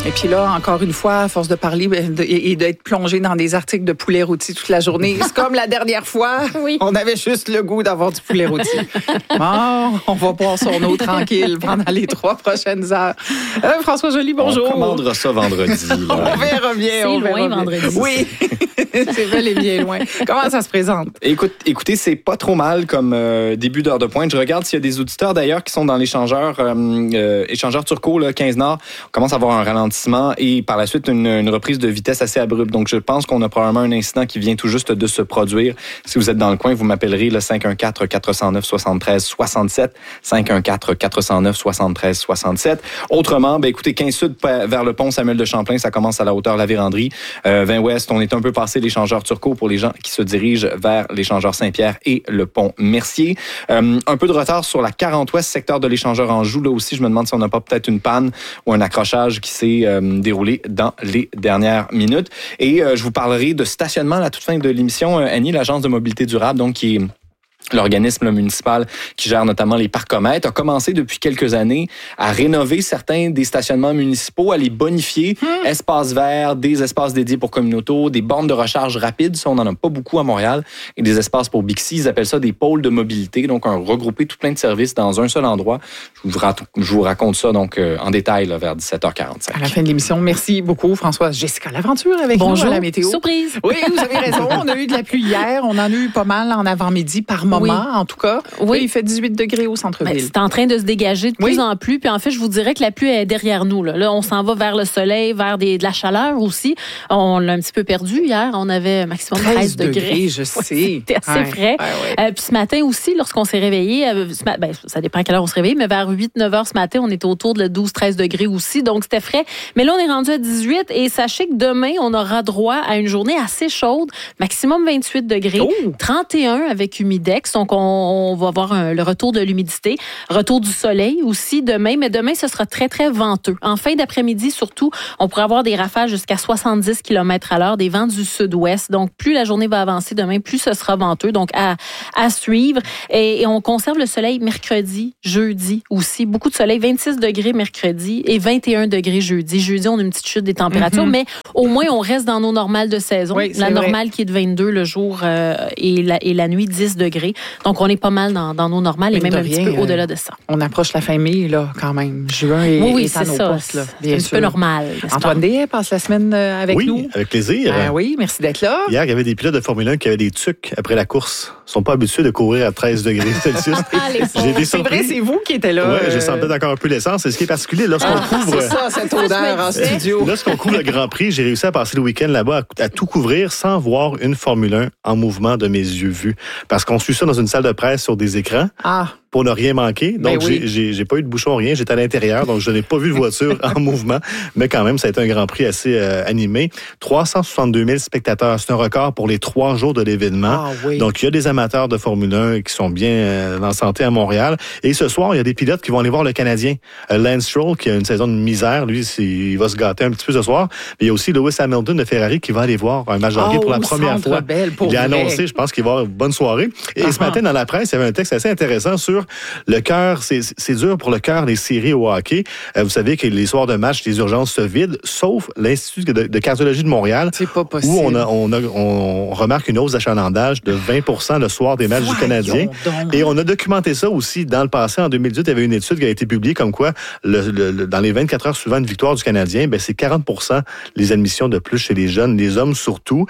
Et puis là, encore une fois, à force de parler et d'être plongé dans des articles de poulet rôti toute la journée, c'est comme la dernière fois, oui. On avait juste le goût d'avoir du poulet rôti. Bon, on va boire son eau tranquille pendant les 3 prochaines heures. François Joly, bonjour. On commandera ça vendredi. On verra bien. C'est loin vendredi. Oui, c'est bel et bien loin. Comment ça se présente? Écoutez, c'est pas trop mal comme début d'heure de pointe. Je regarde s'il y a des auditeurs d'ailleurs qui sont dans l'échangeur Turcot, là, 15 Nord. On commence à avoir un ralentissement et par la suite une reprise de vitesse assez abrupte. Donc je pense qu'on a probablement un incident qui vient tout juste de se produire. Si vous êtes dans le coin, vous m'appellerez le 514-409-73-67. 514-409-73-67. Autrement, écoutez, 15 Sud vers le pont Samuel de Champlain, ça commence à la hauteur de la Vérandrie. 20 Ouest, on est un peu passé l'échangeur Turcot pour les gens qui se dirigent vers l'échangeur Saint-Pierre et le pont Mercier. Un peu de retard sur la 40 Ouest, secteur de l'échangeur Anjou. Là aussi, je me demande si on n'a pas peut-être une panne ou un accrochage qui s'est déroulé dans les dernières minutes. Et je vous parlerai de stationnement à la toute fin de l'émission. Annie, l'Agence de mobilité durable, donc qui est l'organisme municipal qui gère notamment les parcomètres, a commencé depuis quelques années à rénover certains des stationnements municipaux, à les bonifier, espaces verts, des espaces dédiés pour communautés, des bornes de recharge rapide, ça on n'en a pas beaucoup à Montréal, et des espaces pour Bixi, ils appellent ça des pôles de mobilité, donc regrouper tout plein de services dans un seul endroit. Je vous raconte ça donc en détail là, vers 17h45. À la fin de l'émission, merci beaucoup François. Jessica Laventure avec nous à la météo. Surprise! Oui, vous avez raison, on a eu de la pluie hier, on en a eu pas mal en avant-midi par moment, en tout cas. Oui. Là, il fait 18 degrés au centre-ville. C'est en train de se dégager de plus en plus. Puis en fait, je vous dirais que la pluie est derrière nous. Là, on s'en va vers le soleil, vers de la chaleur aussi. On l'a un petit peu perdu hier. On avait maximum 13 degrés. Je sais. C'était assez frais. Puis ce matin aussi, lorsqu'on s'est réveillé, ça dépend à quelle heure on se réveille, mais vers 8-9 heures ce matin, on était autour de 12-13 degrés aussi. Donc, c'était frais. Mais là, on est rendu à 18 et sachez que demain, on aura droit à une journée assez chaude, maximum 28 degrés, 31 avec humidex. Donc, on va avoir le retour de l'humidité, retour du soleil aussi demain, mais demain, ce sera très, très venteux. En fin d'après-midi, surtout, on pourrait avoir des rafales jusqu'à 70 km/h, des vents du sud-ouest. Donc, plus la journée va avancer demain, plus ce sera venteux. Donc, à suivre. Et on conserve le soleil mercredi, jeudi aussi. Beaucoup de soleil, 26 degrés mercredi et 21 degrés jeudi. Jeudi, on a une petite chute des températures, mais au moins, on reste dans nos normales de saison. Oui, la normale qui est de 22 le jour et la nuit, 10 degrés. Donc, on est pas mal dans nos normales et même un petit peu au-delà de ça. On approche la fin mai, là, quand même. Juin est à nos portes, là. C'est un peu normal. Antoine Deshaies passe la semaine avec nous. Oui, avec plaisir. Oui, merci d'être là. Hier, il y avait des pilotes de Formule 1 qui avaient des tucs après la course. Ils ne sont pas habitués de courir à 13 degrés Celsius. J'ai été surpris. C'est vrai, c'est vous qui étiez là. Oui, je sens peut-être encore un peu l'essence. Et ce qui est particulier, lorsqu'on couvre... C'est ça, cette odeur en studio. Lorsqu'on couvre le Grand Prix, j'ai réussi à passer le week-end là-bas à tout couvrir sans voir une Formule 1 en mouvement de mes yeux vus. Parce qu'on suit ça dans une salle de presse sur des écrans. Pour ne rien manquer. Donc, j'ai pas eu de bouchon, rien. J'étais à l'intérieur, donc je n'ai pas vu de voiture en mouvement. Mais quand même, ça a été un Grand Prix assez animé. 362 000 spectateurs. C'est un record pour les 3 jours de l'événement. Donc, il y a des amateurs de Formule 1 qui sont bien en santé à Montréal. Et ce soir, il y a des pilotes qui vont aller voir le Canadien. Lance Stroll, qui a une saison de misère. Lui, il va se gâter un petit peu ce soir. Mais il y a aussi Lewis Hamilton de Ferrari qui va aller voir un match de hockey pour la première fois. Il a annoncé, je pense qu'il va avoir une bonne soirée. Et ce matin, dans la presse, il y avait un texte assez intéressant sur le cœur. C'est dur pour le cœur des séries au hockey. Vous savez que les soirs de match, les urgences se vident, sauf l'Institut de cardiologie de Montréal. C'est pas possible. Où on remarque une hausse d'achalandage de 20% le soir des matchs du Canadien. Et on a documenté ça aussi dans le passé. En 2018, il y avait une étude qui a été publiée comme quoi, dans les 24 heures suivant une victoire du Canadien, c'est 40% les admissions de plus chez les jeunes, les hommes surtout.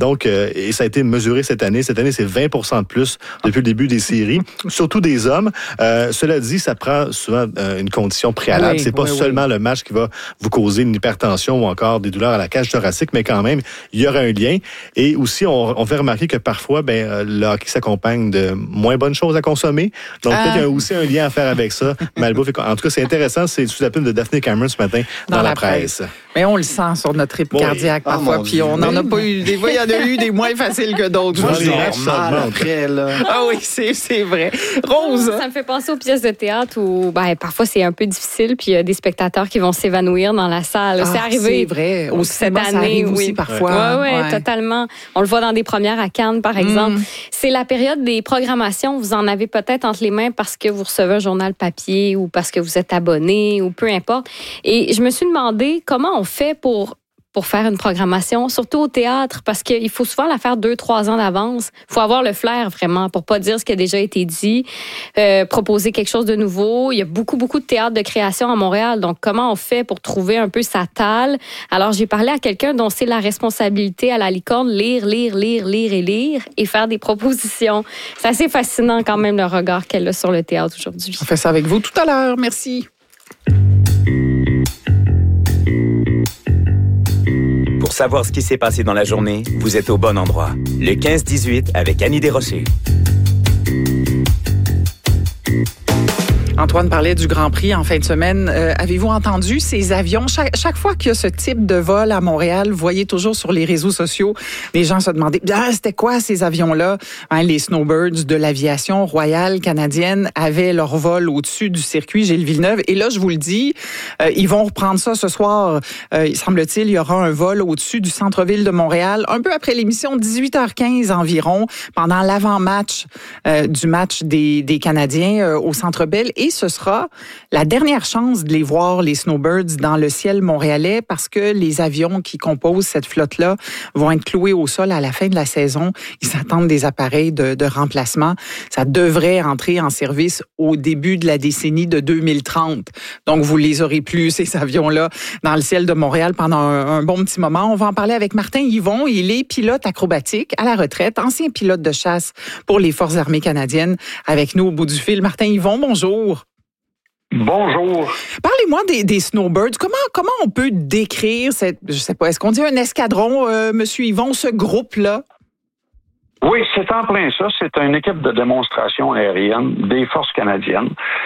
Et ça a été mesuré cette année. Cette année, c'est 20% de plus depuis le début des séries, surtout des hommes. Cela dit, ça prend souvent une condition préalable. C'est pas seulement le match qui va vous causer une hypertension ou encore des douleurs à la cage thoracique, mais quand même, il y aura un lien. Et aussi, on fait remarquer que parfois, le hockey s'accompagne de moins bonnes choses à consommer. Donc, peut-être qu'il y a aussi un lien à faire avec ça. Malbouffe. En tout cas, c'est intéressant. C'est sous la plume de Daphné Cameron ce matin dans la presse. Mais on le sent sur notre rythme cardiaque parfois. Puis on n'en a pas eu. Des fois, il y en a eu des moins faciles que d'autres. Moi, je normal après, là. Ah oui, c'est vrai. Rose. Ça me fait penser aux pièces de théâtre où parfois c'est un peu difficile, puis il y a des spectateurs qui vont s'évanouir dans la salle. C'est arrivé. C'est vrai. Au cette cinéma, année, ça arrive aussi parfois. Oui, totalement. On le voit dans des premières à Cannes, par exemple. C'est la période des programmations. Vous en avez peut-être entre les mains parce que vous recevez un journal papier ou parce que vous êtes abonné ou peu importe. Et je me suis demandé comment on fait pour faire une programmation, surtout au théâtre, parce qu'il faut souvent la faire 2-3 ans d'avance. Il faut avoir le flair vraiment pour pas dire ce qui a déjà été dit, proposer quelque chose de nouveau. Il y a beaucoup de théâtres de création à Montréal. Donc, comment on fait pour trouver un peu sa talle? Alors, j'ai parlé à quelqu'un dont c'est la responsabilité à la licorne, lire et faire des propositions. C'est assez fascinant quand même le regard qu'elle a sur le théâtre aujourd'hui. On fait ça avec vous tout à l'heure. Merci. Pour savoir ce qui s'est passé dans la journée, vous êtes au bon endroit. Le 15-18 avec Annie Desrochers. Antoine parlait du Grand Prix en fin de semaine. Avez-vous entendu ces avions? Chaque fois qu'il y a ce type de vol à Montréal, vous voyez toujours sur les réseaux sociaux, les gens se demandaient, c'était quoi ces avions-là? Les Snowbirds de l'aviation royale canadienne avaient leur vol au-dessus du circuit Gilles Villeneuve. Et là, je vous le dis, ils vont reprendre ça ce soir. Semble-t-il, il y aura un vol au-dessus du centre-ville de Montréal, un peu après l'émission, 18h15 environ, pendant l'avant-match du match des Canadiens au Centre Bell. Et ce sera la dernière chance de les voir, les Snowbirds, dans le ciel montréalais, parce que les avions qui composent cette flotte-là vont être cloués au sol à la fin de la saison. Ils attendent des appareils de remplacement. Ça devrait entrer en service au début de la décennie de 2030. Donc, vous les aurez plus, ces avions-là, dans le ciel de Montréal pendant un bon petit moment. On va en parler avec Martin Yvon. Il est pilote acrobatique à la retraite, ancien pilote de chasse pour les Forces armées canadiennes. Avec nous au bout du fil, Martin Yvon, bonjour. Bonjour. Parlez-moi des Snowbirds. Comment on peut décrire je sais pas, est-ce qu'on dit un escadron, Monsieur Yvon, ce groupe-là? Oui, c'est en plein ça. C'est une équipe de démonstration aérienne des Forces canadiennes.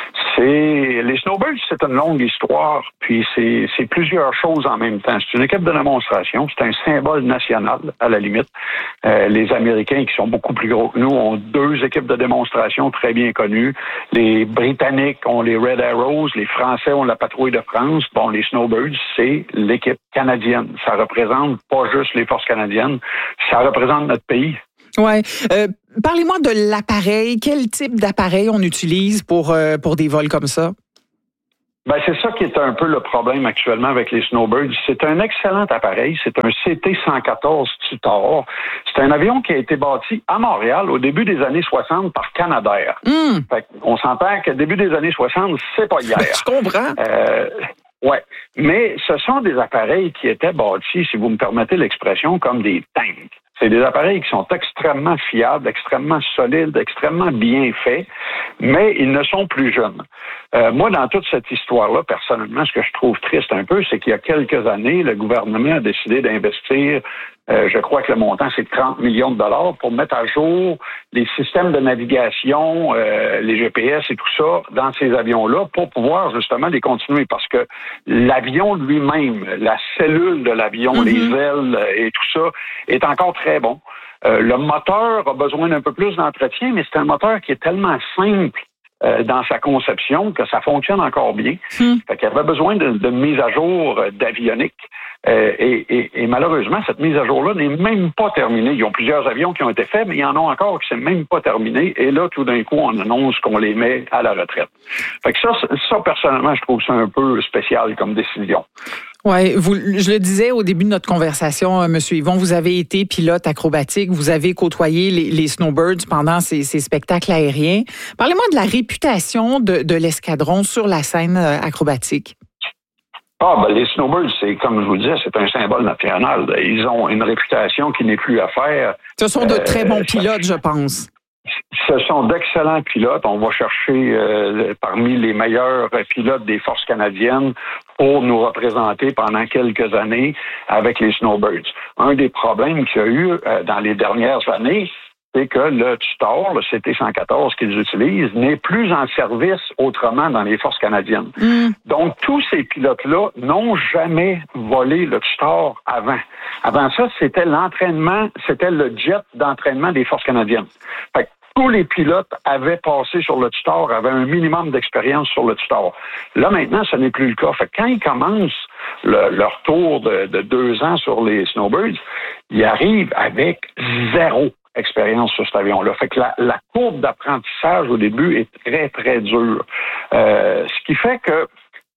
Les Snowbirds, c'est une longue histoire, puis c'est plusieurs choses en même temps. C'est une équipe de démonstration, c'est un symbole national, à la limite. Les Américains, qui sont beaucoup plus gros que nous, ont 2 équipes de démonstration très bien connues. Les Britanniques ont les Red Arrows, les Français ont la Patrouille de France. Bon, les Snowbirds, c'est l'équipe canadienne. Ça représente pas juste les Forces canadiennes, ça représente notre pays. Ouais. Parlez-moi de l'appareil. Quel type d'appareil on utilise pour des vols comme ça? Ben, c'est ça qui est un peu le problème actuellement avec les Snowbirds. C'est un excellent appareil. C'est un CT-114 Tutor. C'est un avion qui a été bâti à Montréal au début des années 60 par Canadair. Fait on s'entend que début des années 60, c'est pas hier. Je comprends. Ouais. Mais ce sont des appareils qui étaient bâtis, si vous me permettez l'expression, comme des tanks. C'est des appareils qui sont extrêmement fiables, extrêmement solides, extrêmement bien faits, mais ils ne sont plus jeunes. Moi, dans toute cette histoire-là, personnellement, ce que je trouve triste un peu, c'est qu'il y a quelques années, le gouvernement a décidé d'investir, je crois que le montant, c'est 30 millions de dollars pour mettre à jour les systèmes de navigation, les GPS et tout ça dans ces avions-là pour pouvoir justement les continuer. Parce que l'avion lui-même, la cellule de l'avion, les ailes et tout ça, est encore très bon. Le moteur a besoin d'un peu plus d'entretien, mais c'est un moteur qui est tellement simple dans sa conception que ça fonctionne encore bien. Fait qu'il y avait besoin de mise à jour d'avionique. Et malheureusement, cette mise à jour-là n'est même pas terminée. Ils ont plusieurs avions qui ont été faits, mais il y en a encore qui ne sont même pas terminés. Et là, tout d'un coup, on annonce qu'on les met à la retraite. Fait que ça, personnellement, je trouve ça un peu spécial comme décision. Oui, je le disais au début de notre conversation, Monsieur Yvon, vous avez été pilote acrobatique, vous avez côtoyé les Snowbirds pendant ces spectacles aériens. Parlez-moi de la réputation de l'escadron sur la scène acrobatique. Les Snowbirds, c'est comme je vous disais, c'est un symbole national. Ils ont une réputation qui n'est plus à faire. Ce sont de très bons pilotes, je pense. Ce sont d'excellents pilotes. On va chercher parmi les meilleurs pilotes des Forces canadiennes pour nous représenter pendant quelques années avec les Snowbirds. Un des problèmes qu'il y a eu dans les dernières années, c'est que le Tutor, le CT-114 qu'ils utilisent, n'est plus en service autrement dans les Forces canadiennes. Donc, tous ces pilotes-là n'ont jamais volé le Tutor avant. Avant ça, c'était l'entraînement, c'était le jet d'entraînement des Forces canadiennes. Fait que tous les pilotes avaient passé sur le Tutor, avaient un minimum d'expérience sur le Tutor. Là, maintenant, ce n'est plus le cas. Fait que quand ils commencent leur tour de 2 ans sur les Snowbirds, ils arrivent avec 0 expérience sur cet avion-là. Fait que la courbe d'apprentissage au début est très, très dure. Ce qui fait que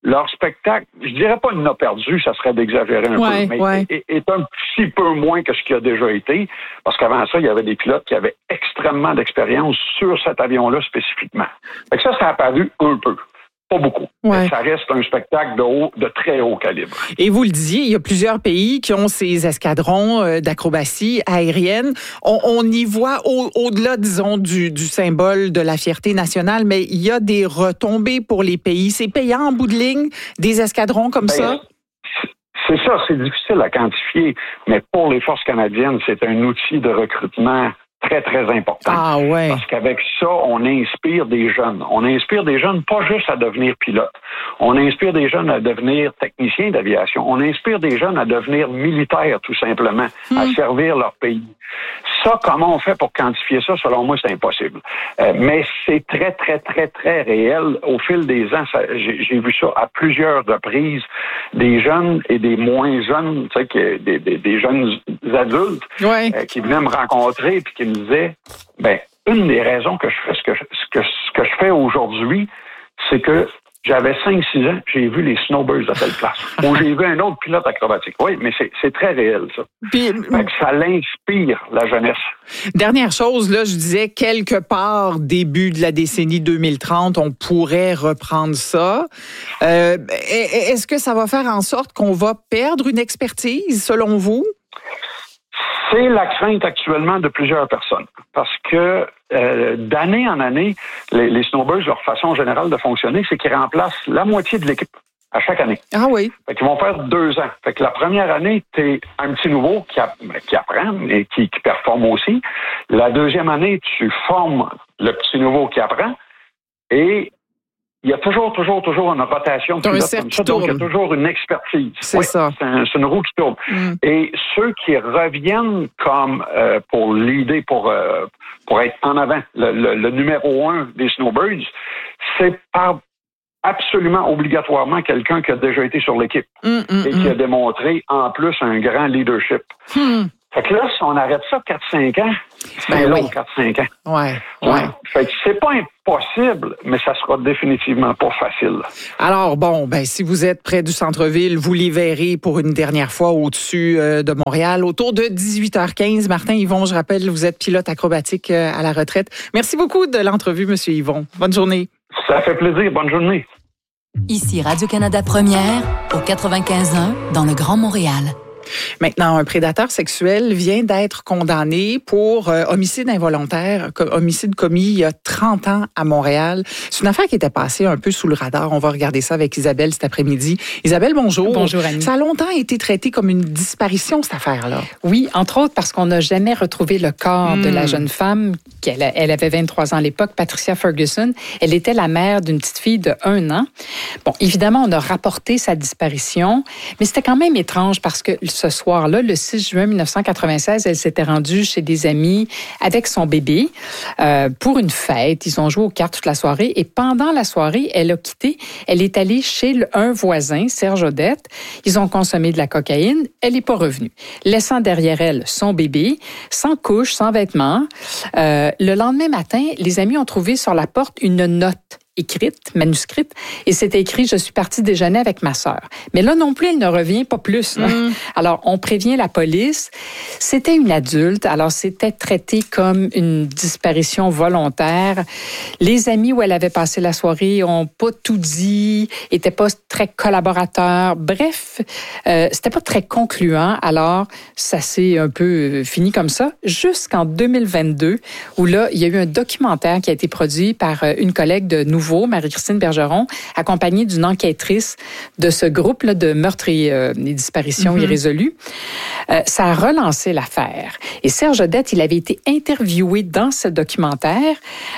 leur spectacle, je dirais pas n'a perdu, ça serait d'exagérer un peu, mais est un petit peu moins que ce qui a déjà été, parce qu'avant ça, il y avait des pilotes qui avaient extrêmement d'expérience sur cet avion-là spécifiquement. Fait que ça a apparu un peu. Pas beaucoup. Mais ça reste un spectacle de très haut calibre. Et vous le disiez, il y a plusieurs pays qui ont ces escadrons d'acrobatie aérienne. On y voit au-delà, disons, du symbole de la fierté nationale, mais il y a des retombées pour les pays. C'est payant en bout de ligne, des escadrons comme ça? C'est ça, c'est difficile à quantifier, mais pour les forces canadiennes, c'est un outil de recrutement très, très important. Ah ouais. Parce qu'avec ça, on inspire des jeunes. On inspire des jeunes pas juste à devenir pilote. On inspire des jeunes à devenir techniciens d'aviation. On inspire des jeunes à devenir militaires, tout simplement, à servir leur pays. Ça, comment on fait pour quantifier ça? Selon moi, c'est impossible. Mais c'est très, très, très, très réel. Au fil des ans, j'ai vu ça à plusieurs reprises. Des jeunes et des moins jeunes, tu sais, des jeunes adultes qui venaient me rencontrer et qui me disaient, une des raisons que je fais ce que je fais aujourd'hui, c'est que j'avais 5-6 ans, j'ai vu les Snowbirds à telle place. Ou j'ai vu un autre pilote acrobatique. Oui, mais c'est très réel, ça. Puis, ça l'inspire, la jeunesse. Dernière chose, là, je disais, quelque part, début de la décennie 2030, on pourrait reprendre ça. Est-ce que ça va faire en sorte qu'on va perdre une expertise, selon vous? C'est la crainte actuellement de plusieurs personnes. Parce que d'année en année, les Snowbirds, leur façon générale de fonctionner, c'est qu'ils remplacent la moitié de l'équipe à chaque année. Ah oui. Fait qu'ils vont faire 2 ans. Fait que la première année, t'es un petit nouveau qui apprend et qui performe aussi. La deuxième année, tu formes le petit nouveau qui apprend et il y a toujours une rotation de pilotes comme ça, donc il y a toujours une expertise. C'est ça. C'est une roue qui tourne. Et ceux qui reviennent comme pour l'idée, pour être en avant, le numéro 1 des Snowbirds, c'est absolument obligatoirement quelqu'un qui a déjà été sur l'équipe et qui a démontré en plus un grand leadership. Fait que là, si on arrête ça 4-5 ans, c'est long, 4-5 ans. Ouais. Fait que c'est pas impossible, mais ça sera définitivement pas facile. Alors, si vous êtes près du centre-ville, vous les verrez pour une dernière fois au-dessus de Montréal. Autour de 18h15, Martin Yvon, je rappelle, vous êtes pilote acrobatique à la retraite. Merci beaucoup de l'entrevue, Monsieur Yvon. Bonne journée. Ça fait plaisir. Bonne journée. Ici Radio-Canada Première, au 95.1, dans le Grand Montréal. Maintenant, un prédateur sexuel vient d'être condamné pour homicide involontaire, homicide commis il y a 30 ans à Montréal. C'est une affaire qui était passée un peu sous le radar. On va regarder ça avec Isabelle cet après-midi. Isabelle, bonjour. Bonjour, Annie. Ça a longtemps été traité comme une disparition, cette affaire-là. Oui, entre autres parce qu'on n'a jamais retrouvé le corps de la jeune femme. Elle avait 23 ans à l'époque, Patricia Ferguson. Elle était la mère d'une petite fille de 1 an. Bon, évidemment, on a rapporté sa disparition, mais c'était quand même étrange parce que ce soir-là, le 6 juin 1996, elle s'était rendue chez des amis avec son bébé pour une fête. Ils ont joué aux cartes toute la soirée et pendant la soirée, elle a quitté. Elle est allée chez un voisin, Serge Odette. Ils ont consommé de la cocaïne. Elle n'est pas revenue, laissant derrière elle son bébé, sans couche, sans vêtements. Le lendemain matin, les amis ont trouvé sur la porte une note écrite, manuscrite, et c'était écrit « Je suis partie déjeuner avec ma sœur ». Mais là non plus, elle ne revient pas plus. Alors, on prévient la police. C'était une adulte, alors c'était traité comme une disparition volontaire. Les amis où elle avait passé la soirée ont pas tout dit, étaient pas très collaborateurs. Bref, c'était pas très concluant. Alors, ça s'est un peu fini comme ça, jusqu'en 2022, où là, il y a eu un documentaire qui a été produit par une collègue de Nouveau, Marie-Christine Bergeron, accompagnée d'une enquêtrice de ce groupe là, de meurtres et disparitions irrésolues. Ça a relancé l'affaire. Et Serge Odette, il avait été interviewé dans ce documentaire.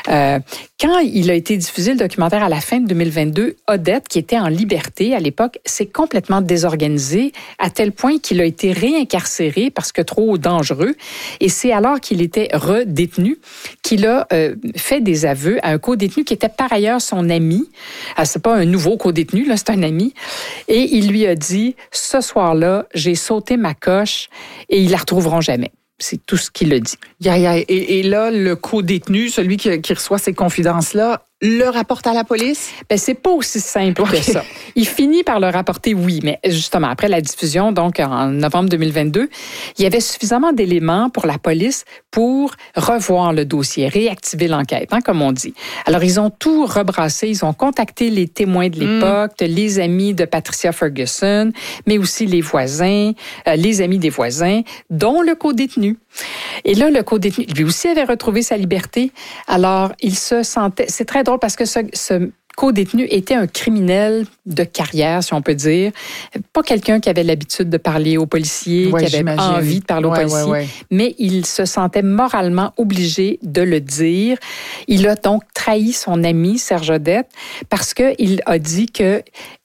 Quand il a été diffusé, le documentaire, à la fin de 2022, Odette, qui était en liberté à l'époque, s'est complètement désorganisé à tel point qu'il a été réincarcéré parce que trop dangereux. Et c'est alors qu'il était redétenu qu'il a fait des aveux à un co-détenu qui était par ailleurs son ami. C'est pas un nouveau co-détenu, là, c'est un ami. Et il lui a dit, ce soir-là, j'ai sauté ma coche et ils la retrouveront jamais. C'est tout ce qu'il a dit. Et là, le co-détenu, celui qui reçoit ces confidences-là, le rapporte à la police? Ben, c'est pas aussi simple que ça. Il finit par le rapporter, oui, mais justement, après la diffusion, donc en novembre 2022, il y avait suffisamment d'éléments pour la police pour revoir le dossier, réactiver l'enquête, comme on dit. Alors, ils ont tout rebrassé, ils ont contacté les témoins de l'époque, les amis de Patricia Ferguson, mais aussi les voisins, les amis des voisins, dont le co-détenu. Et là, le co-détenu, lui aussi avait retrouvé sa liberté. Alors, il se sentait... C'est très drôle parce que ce co-détenu était un criminel de carrière, si on peut dire. Pas quelqu'un qui avait l'habitude de parler aux policiers, qui avait envie de parler aux policiers, mais il se sentait moralement obligé de le dire. Il a donc trahi son ami, Serge Odette, parce qu'il a dit que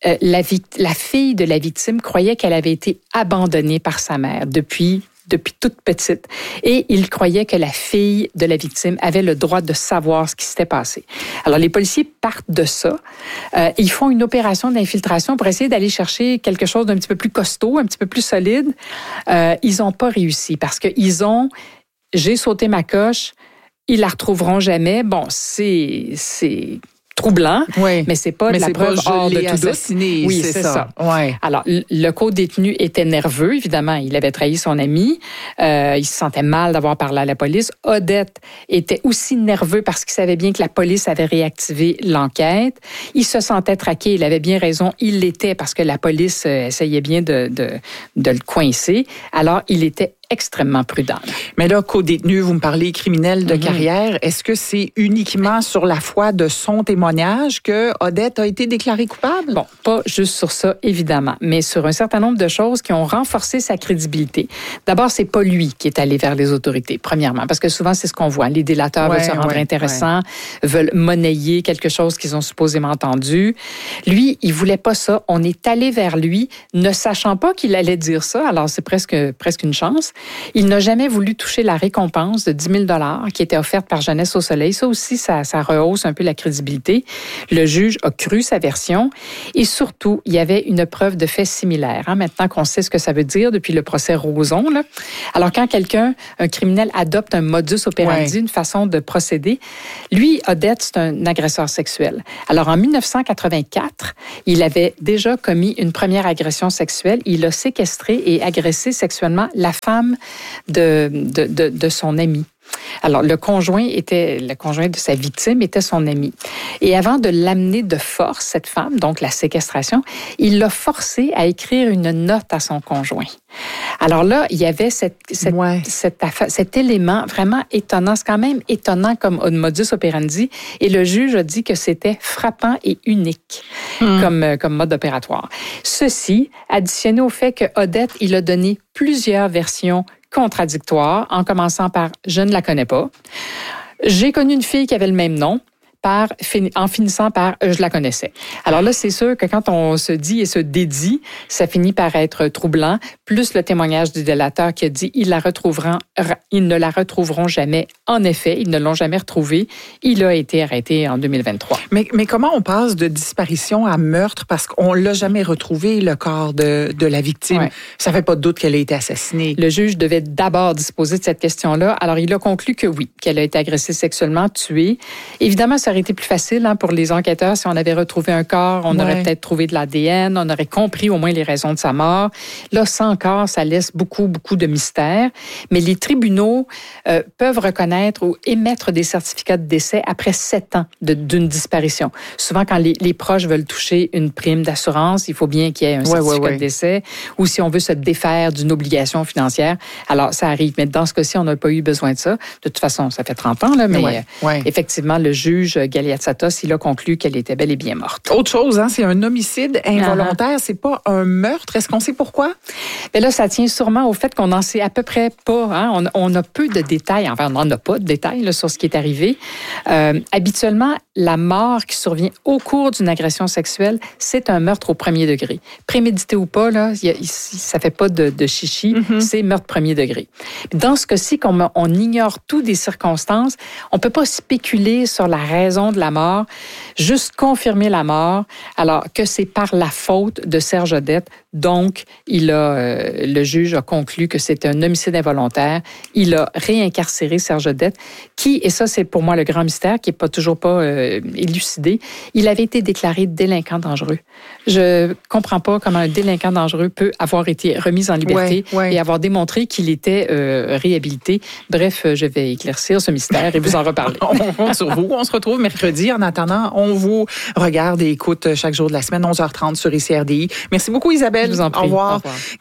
la fille de la victime croyait qu'elle avait été abandonnée par sa mère depuis toute petite. Et il croyait que la fille de la victime avait le droit de savoir ce qui s'était passé. Alors, les policiers partent de ça. Ils font une opération d'infiltration pour essayer d'aller chercher quelque chose d'un petit peu plus costaud, un petit peu plus solide. Ils n'ont pas réussi parce qu'ils ont... J'ai sauté ma coche, ils la retrouveront jamais. Bon, c'est troublant, mais c'est pas de la preuve hors de tout doute. Oui, c'est ça. Ouais. Alors, le co-détenu était nerveux, évidemment. Il avait trahi son ami. Il se sentait mal d'avoir parlé à la police. Odette était aussi nerveux parce qu'il savait bien que la police avait réactivé l'enquête. Il se sentait traqué. Il avait bien raison. Il l'était parce que la police essayait bien de le coincer. Alors, il était extrêmement prudent. Mais là, co-détenu, vous me parlez criminel de carrière. Est-ce que c'est uniquement sur la foi de son témoignage que Odette a été déclarée coupable? Bon, pas juste sur ça, évidemment, mais sur un certain nombre de choses qui ont renforcé sa crédibilité. D'abord, c'est pas lui qui est allé vers les autorités, premièrement, parce que souvent, c'est ce qu'on voit. Les délateurs veulent se rendre intéressants, veulent monnayer quelque chose qu'ils ont supposément entendu. Lui, il voulait pas ça. On est allé vers lui, ne sachant pas qu'il allait dire ça. Alors, c'est presque une chance. Il n'a jamais voulu toucher la récompense de 10 000 $ qui était offerte par Jeunesse au Soleil. Ça aussi, ça rehausse un peu la crédibilité. Le juge a cru sa version et surtout, il y avait une preuve de fait similaire. Maintenant qu'on sait ce que ça veut dire depuis le procès Roson, là. Alors, quand un criminel adopte un modus operandi, une façon de procéder, lui, Odette, c'est un agresseur sexuel. Alors, en 1984, il avait déjà commis une première agression sexuelle. Il a séquestré et agressé sexuellement la femme de son ami. Alors, le conjoint de sa victime était son ami. Et avant de l'amener de force, cette femme, donc la séquestration, il l'a forcée à écrire une note à son conjoint. Alors là, il y avait cet élément vraiment étonnant. C'est quand même étonnant comme modus operandi. Et le juge a dit que c'était frappant et unique comme mode opératoire. Ceci, additionné au fait que Odette, il a donné plusieurs versions contradictoires, en commençant par « je ne la connais pas ». J'ai connu une fille qui avait le même nom, en finissant par « je la connaissais ». Alors là, c'est sûr que quand on se dit et se dédie, ça finit par être troublant, plus le témoignage du délateur qui a dit « ils ne la retrouveront jamais ». En effet, ils ne l'ont jamais retrouvée. Il a été arrêté en 2023. Mais comment on passe de disparition à meurtre parce qu'on ne l'a jamais retrouvé, le corps de la victime? Ouais. Ça ne fait pas de doute qu'elle a été assassinée. Le juge devait d'abord disposer de cette question-là. Alors, il a conclu que oui, qu'elle a été agressée sexuellement, tuée. Évidemment, ça aurait été plus facile pour les enquêteurs si on avait retrouvé un corps. On aurait peut-être trouvé de l'ADN. On aurait compris au moins les raisons de sa mort. Là, sans corps, ça laisse beaucoup, beaucoup de mystères. Mais les tribunaux peuvent reconnaître ou émettre des certificats de décès après 7 ans d'une disparition. Souvent, quand les proches veulent toucher une prime d'assurance, il faut bien qu'il y ait un certificat de décès. Ou si on veut se défaire d'une obligation financière, alors ça arrive. Mais dans ce cas-ci, on n'a pas eu besoin de ça. De toute façon, ça fait 30 ans, là, mais effectivement, le juge Galiatsatos, il a conclu qu'elle était bel et bien morte. Autre chose, c'est un homicide involontaire, c'est pas un meurtre. Est-ce qu'on sait pourquoi? Bien là, ça tient sûrement au fait qu'on n'en sait à peu près pas. On a peu de détails. Enfin, on n'en a pas de détails sur ce qui est arrivé. Habituellement, la mort qui survient au cours d'une agression sexuelle, c'est un meurtre au premier degré. Prémédité ou pas, là, ça fait pas de chichi, c'est meurtre premier degré. Dans ce cas-ci, comme on ignore tout des circonstances, on peut pas spéculer sur la raison de la mort, juste confirmer la mort, alors que c'est par la faute de Serge Odette. Donc, le juge a conclu que c'était un homicide involontaire. Il a réincarcéré Serge Odette, qui, et ça c'est pour moi le grand mystère, qui n'est toujours pas élucidé. Il avait été déclaré délinquant dangereux. Je comprends pas comment un délinquant dangereux peut avoir été remis en liberté et avoir démontré qu'il était réhabilité. Bref, je vais éclaircir ce mystère et vous en reparler. On compte sur vous. On se retrouve mercredi. En attendant, on vous regarde et écoute chaque jour de la semaine, 11h30 sur ICRDI. Merci beaucoup, Isabelle. Je vous en prie. Au revoir.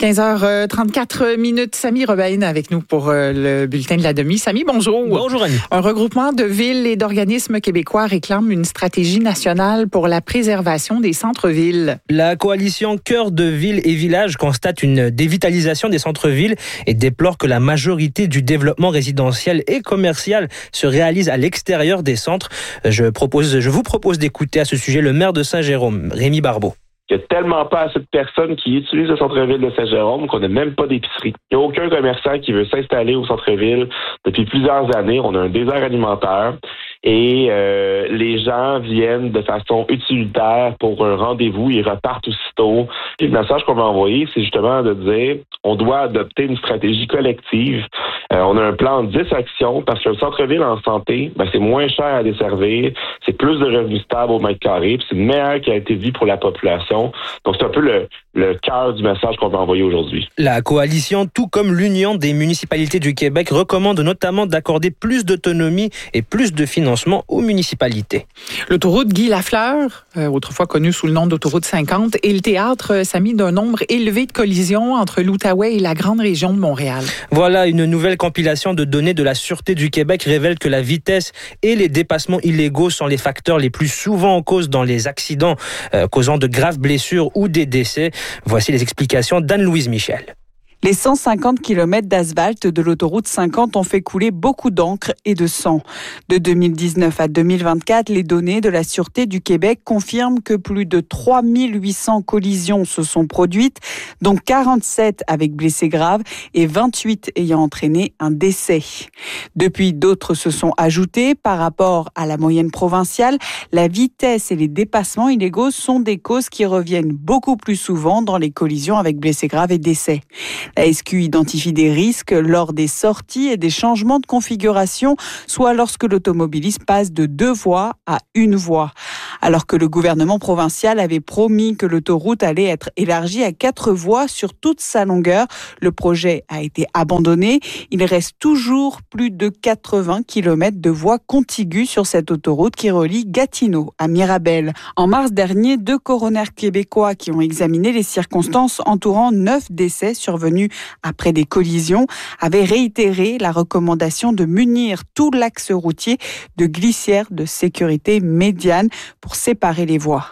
15h34 minutes. Samy Rebaïne avec nous pour le bulletin de la demi. Samy, bonjour. Bonjour, Annie. Un regroupement de villes et d'organismes québécois réclame une stratégie nationale pour la préservation des centres-villes. La coalition Cœur de Villes et Villages constate une dévitalisation des centres-villes et déplore que la majorité du développement résidentiel et commercial se réalise à l'extérieur des centres. Je vous propose d'écouter à ce sujet le maire de Saint-Jérôme, Rémi Barbeau. Il n'y a tellement pas assez de personnes qui utilisent le centre-ville de Saint-Jérôme qu'on n'a même pas d'épicerie. Il n'y a aucun commerçant qui veut s'installer au centre-ville depuis plusieurs années. On a un désert alimentaire et les gens viennent de façon utilitaire pour un rendez-vous. Ils repartent aussitôt. Et le message qu'on va envoyer, c'est justement de dire on doit adopter une stratégie collective. On a un plan de 10 actions parce qu'un centre-ville en santé, c'est moins cher à desservir, c'est plus de revenus stables au mètre carré, puis c'est une meilleure qualité de vie pour la population. Donc, c'est un peu le cœur du message qu'on va envoyer aujourd'hui. La coalition, tout comme l'Union des municipalités du Québec, recommande notamment d'accorder plus d'autonomie et plus de financement aux municipalités. L'autoroute Guy Lafleur, autrefois connue sous le nom d'autoroute 50, est le théâtre, Samy, d'un nombre élevé de collisions entre l'Outaouais et la grande région de Montréal. Voilà, une nouvelle compilation de données de la Sûreté du Québec révèle que la vitesse et les dépassements illégaux sont les facteurs les plus souvent en cause dans les accidents, causant de graves blessures ou des décès. Voici les explications d'Anne-Louise Michel. Les 150 km d'asphalte de l'autoroute 50 ont fait couler beaucoup d'encre et de sang. De 2019 à 2024, les données de la Sûreté du Québec confirment que plus de 3800 collisions se sont produites, dont 47 avec blessés graves et 28 ayant entraîné un décès. Depuis, d'autres se sont ajoutés. Par rapport à la moyenne provinciale, la vitesse et les dépassements illégaux sont des causes qui reviennent beaucoup plus souvent dans les collisions avec blessés graves et décès. La SQ identifie des risques lors des sorties et des changements de configuration, soit lorsque l'automobiliste passe de 2 voies à 1 voie. Alors que le gouvernement provincial avait promis que l'autoroute allait être élargie à 4 voies sur toute sa longueur, le projet a été abandonné. Il reste toujours plus de 80 km de voies contiguës sur cette autoroute qui relie Gatineau à Mirabel. En mars dernier, 2 coroner québécois qui ont examiné les circonstances entourant 9 décès survenus après des collisions avaient réitéré la recommandation de munir tout l'axe routier de glissières de sécurité médiane pour séparer les voies.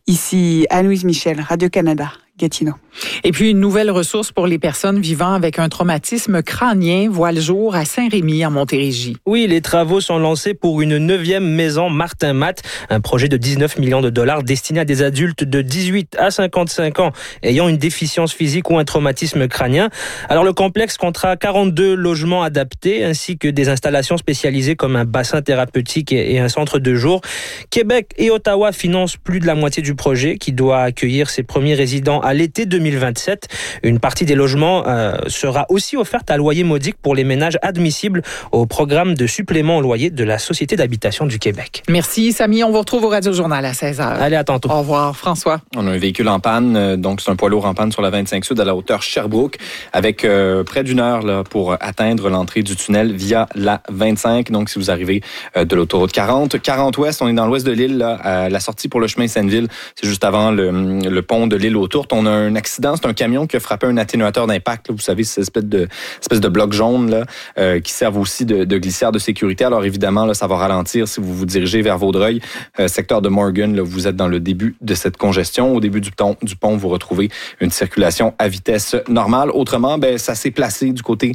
Ici, Anne-Louise Michel, Radio-Canada. Gatineau. Et puis, une nouvelle ressource pour les personnes vivant avec un traumatisme crânien voit le jour à Saint-Rémy, en Montérégie. Oui, les travaux sont lancés pour une 9e maison Martin Matt, un projet de 19 millions de dollars destiné à des adultes de 18 à 55 ans ayant une déficience physique ou un traumatisme crânien. Alors, le complexe comptera 42 logements adaptés ainsi que des installations spécialisées comme un bassin thérapeutique et un centre de jour. Québec et Ottawa financent plus de la moitié du projet qui doit accueillir ses premiers résidents à l'été 2027. Une partie des logements sera aussi offerte à loyer modique pour les ménages admissibles au programme de supplément au loyer de la Société d'habitation du Québec. Merci, Samy. On vous retrouve au Radio-Journal à 16h. Allez, à tantôt. Au revoir, François. On a un véhicule en panne, donc c'est un poids lourd en panne sur la 25 Sud à la hauteur Sherbrooke, avec près d'1 heure là, pour atteindre l'entrée du tunnel via la 25. Donc, si vous arrivez de l'autoroute 40 Ouest, on est dans l'ouest de l'île, là, à la sortie pour le chemin Sainte-Ville. C'est juste avant le pont de l'île aux Tourtes. On a un accident, c'est un camion qui a frappé un atténuateur d'impact. Là. Vous savez, c'est cette espèce de bloc jaune là, qui servent aussi de glissière de sécurité. Alors évidemment, là, ça va ralentir si vous vous dirigez vers Vaudreuil, secteur de Morgan. Là, vous êtes dans le début de cette congestion. Au début du pont, vous retrouvez une circulation à vitesse normale. Autrement, ça s'est placé du côté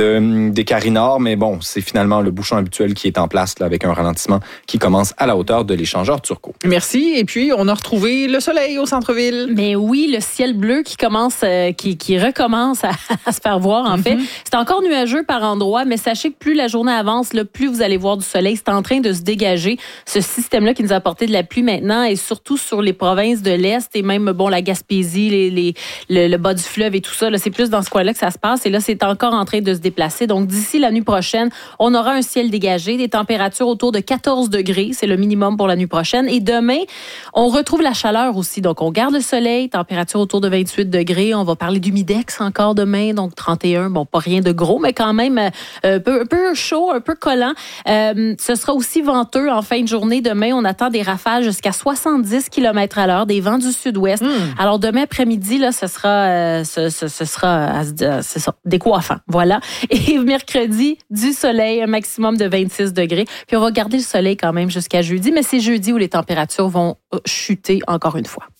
des Carrés-Nord, mais bon, c'est finalement le bouchon habituel qui est en place là, avec un ralentissement qui commence à la hauteur de l'échangeur Turcot. Merci. Et puis, on a retrouvé le soleil au centre-ville. Mais oui, le ciel bleu qui commence, qui recommence à se faire voir, en fait. C'est encore nuageux par endroits, mais sachez que plus la journée avance, là, plus vous allez voir du soleil. C'est en train de se dégager. Ce système-là qui nous a apporté de la pluie maintenant, et surtout sur les provinces de l'Est et même, la Gaspésie, le bas du fleuve et tout ça. Là, c'est plus dans ce coin-là que ça se passe. Et là, c'est encore en train de se déplacer. Donc, d'ici la nuit prochaine, on aura un ciel dégagé, des températures autour de 14 degrés. C'est le minimum pour la nuit prochaine. Et demain, on retrouve la chaleur aussi. Donc, on garde le soleil, température autour de 28 degrés. On va parler d'humidex encore demain, donc 31. Bon, pas rien de gros, mais quand même un peu chaud, un peu collant. Ce sera aussi venteux en fin de journée. Demain, on attend des rafales jusqu'à 70 km/h, des vents du sud-ouest. Alors, demain après-midi, là, ce sera c'est ça, décoiffant. Voilà. Et mercredi, du soleil, un maximum de 26 degrés. Puis, on va garder le soleil quand même jusqu'à jeudi, mais c'est jeudi où les températures vont chuter encore une fois.